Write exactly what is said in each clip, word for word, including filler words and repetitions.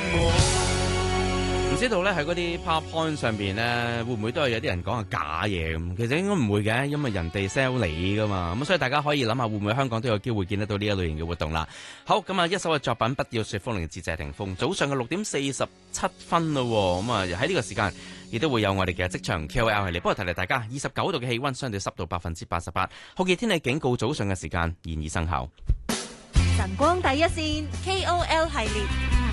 唔知道咧喺嗰啲 PowerPoint 上邊咧，會唔會都係有啲人講係假嘢咁？其實應該唔會嘅，因為人哋 sell 你噶嘛。咁所以大家可以諗下，會唔會香港都有機會見得到呢一類型嘅活動啦？好，咁啊，一首嘅作品《不要說風》嚟自謝霆鋒。早上嘅六點四十七分咯，咁啊喺呢個時間亦都會有我哋嘅職場 K O L 系列。不過提提大家，二十九度嘅氣溫，相對濕度百分之八十八，酷熱天氣警告早上嘅時間現已生效。 晨光第一線 K O L 系列。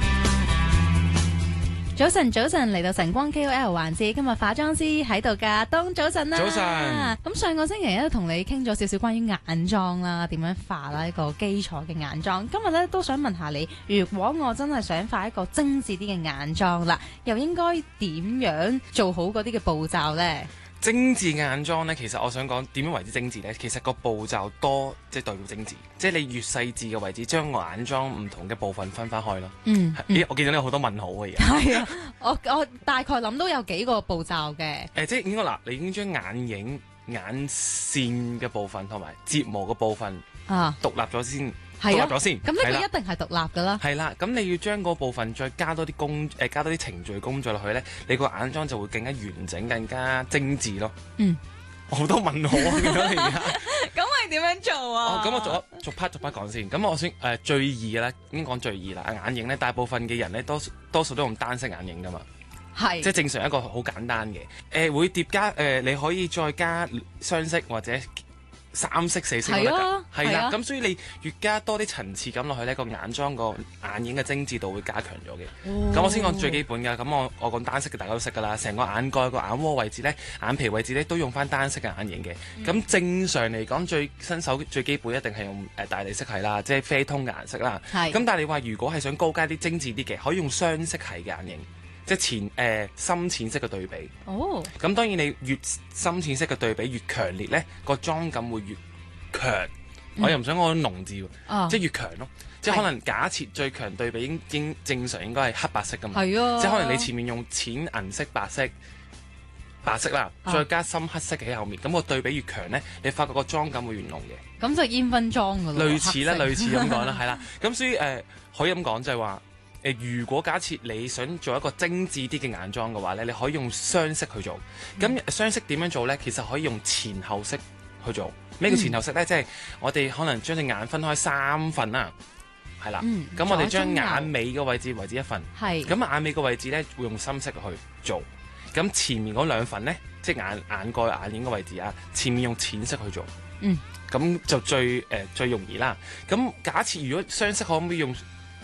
早晨，早晨嚟到晨光 K O L 環節，今日化妝師喺度噶，東早晨啦。 早晨。 咁上個星期咧都同你傾咗少少關於眼妝啦，點樣化啦，一個基礎嘅眼妝。今日咧都想問下你，如果我真係想化一個精緻啲嘅眼妝啦，又應該點樣做好嗰啲嘅步驟呢？ 精緻眼妝呢，其實我想講點樣為之精緻呢？其實個步驟多，即係代表精緻。即係你越細緻嘅位置，將個眼妝唔同嘅部分分翻開咯。 嗯， 咦，我見到你有好多問號啊！而家係啊，我我大概諗都有幾個步驟嘅。 誒，即係應該嗱，你已經將眼影、眼線嘅部分同埋睫毛嘅部分啊獨立咗先。 係啊， 獨立咗先。 咁呢個一定係獨立噶啦。 係啦，咁你要將嗰部分再加多啲工誒，加多啲程序工序落去咧，你個眼妝就會更加完整、更加精緻咯。 嗯， 好多問號啊！見到你而家。 咁係點樣做啊？ 哦，咁我逐逐 part 逐 part 講先。咁我先誒、呃、最易嘅咧，已經講最易啦。眼影咧，大部分嘅人咧，多多數都用單色眼影噶嘛。 係。即係正常一個好簡單嘅。誒、呃、會疊加誒、呃，你可以再加雙色或者三色、四色都得㗎。係啦，咁、啊、所以你越加多啲層次感落去咧，個眼妝個眼影嘅精緻度會加強咗嘅。咁、哦、我先講最基本㗎。咁我我講單色嘅，大家都識㗎啦。成個眼蓋個眼窩位置咧，眼皮位置咧都用翻單色嘅眼影嘅。咁、嗯、正常嚟講，最新手最基本一定係用誒大地色系啦，即係啡通嘅顏色啦。咁但係你話如果係想高階啲精緻啲嘅，可以用雙色系嘅眼影。即係淺誒、呃、深淺色嘅對比。哦。咁當然你越深淺色嘅對比越強烈咧，個妝感會越強。嗯、我又唔想講濃字喎。哦。即係越強咯。即係可能假設最強對比應應正常應該係黑白色㗎嘛。係啊。即係可能你前面用淺銀色白色白色啦，再加深黑色喺後面，咁、啊、個對比越強咧，你發覺個妝感會越濃嘅。 咁就煙燻妝㗎咯。類似啦， 類似咁講啦，係啦。咁所以誒、呃、可以咁講就係話。誒，如果假設你想做一個精緻啲嘅眼妝嘅話咧，你可以用雙色去做。咁、嗯、雙色點樣做咧？其實可以用前後色去做。咩叫前後色咧？嗯、即係我哋可能將隻眼分開三份啦，係啦。咁、嗯、我哋將眼尾嘅位置為之一份。係。咁眼尾嘅位置咧，會用深色去做。咁前面嗰兩份咧，即係眼眼蓋、眼影嘅位置啊，前面用淺色去做。嗯。咁就最誒、呃、最容易啦。咁假設如果雙色可唔可以用